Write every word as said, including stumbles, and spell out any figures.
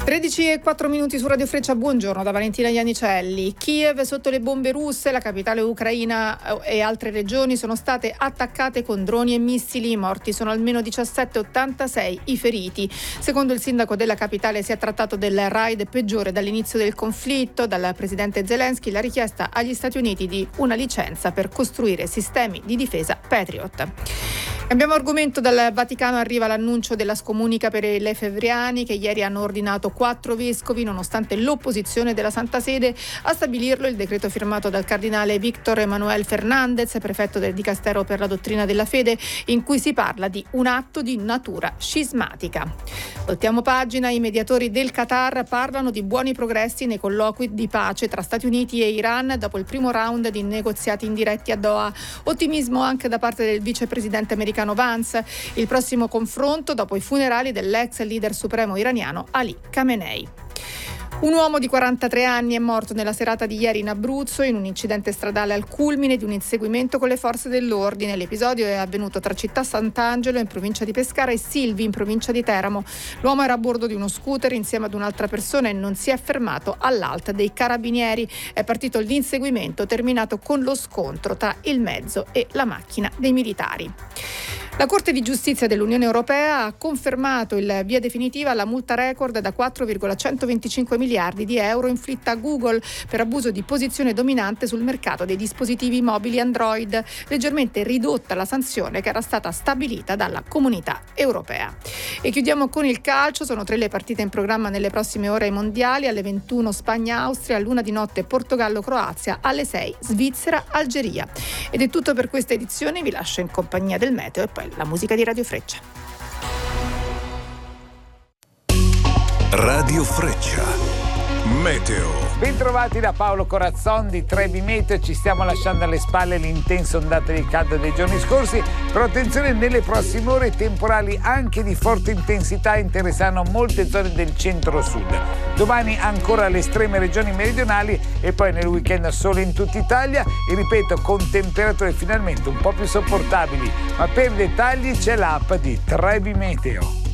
tredici e quattro minuti su Radio Freccia, buongiorno da Valentina Iannicelli. Kiev sotto le bombe russe, la capitale ucraina e altre regioni sono state attaccate con droni e missili. I morti sono almeno diciassette, ottantasei i feriti. Secondo il sindaco della capitale si è trattato del raid peggiore dall'inizio del conflitto. Dal presidente Zelensky la richiesta agli Stati Uniti di una licenza per costruire sistemi di difesa Patriot. Cambiamo argomento. Dal Vaticano arriva l'annuncio della scomunica per i lefebvriani, che ieri hanno ordinato quattro vescovi, nonostante l'opposizione della Santa Sede, a stabilirlo il decreto firmato dal cardinale Víctor Manuel Fernández, prefetto del Dicastero per la dottrina della fede, in cui si parla di un atto di natura scismatica. Voltiamo pagina. I mediatori del Qatar parlano di buoni progressi nei colloqui di pace tra Stati Uniti e Iran dopo il primo round di negoziati indiretti a Doha. Ottimismo anche da parte del vicepresidente americano Vance. Il prossimo confronto dopo i funerali dell'ex leader supremo iraniano Ali Khamenei. Un uomo di quarantatré anni è morto nella serata di ieri in Abruzzo in un incidente stradale al culmine di un inseguimento con le forze dell'ordine. L'episodio è avvenuto tra Città Sant'Angelo in provincia di Pescara e Silvi in provincia di Teramo. L'uomo era a bordo di uno scooter insieme ad un'altra persona e non si è fermato all'alta dei carabinieri. È partito l'inseguimento, terminato con lo scontro tra il mezzo e la macchina dei militari. La Corte di Giustizia dell'Unione Europea ha confermato il via definitiva alla multa record da quattro virgola centoventicinque miliardi di euro inflitta a Google per abuso di posizione dominante sul mercato dei dispositivi mobili Android, leggermente ridotta la sanzione che era stata stabilita dalla Comunità Europea. E chiudiamo con il calcio. Sono tre le partite in programma nelle prossime ore ai mondiali: alle ventuno Spagna-Austria, all'una di notte Portogallo-Croazia, alle sei Svizzera-Algeria. Ed è tutto per questa edizione, vi lascio in compagnia del meteo e poi la musica di Radio Freccia. Radio Freccia, meteo. Bentrovati da Paolo Corazzon di Trebi Meteo. Ci stiamo lasciando alle spalle l'intensa ondata di caldo dei giorni scorsi, però attenzione, nelle prossime ore temporali anche di forte intensità interesseranno molte zone del centro-sud. Domani ancora le estreme regioni meridionali e poi nel weekend solo in tutta Italia, e ripeto, con temperature finalmente un po' più sopportabili. Ma per dettagli c'è l'app di Trebi Meteo.